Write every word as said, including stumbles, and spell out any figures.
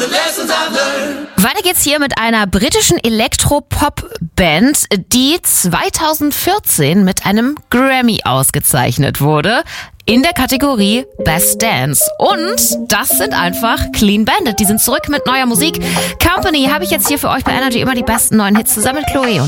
Weiter geht's hier mit einer britischen Elektropop-Band, die zweitausendvierzehn mit einem Grammy ausgezeichnet wurde in der Kategorie Best Dance. Und das sind einfach Clean Bandit. Die sind zurück mit neuer Musik. Company habe ich jetzt hier für euch bei Energy, immer die besten neuen Hits zusammen mit Chloe.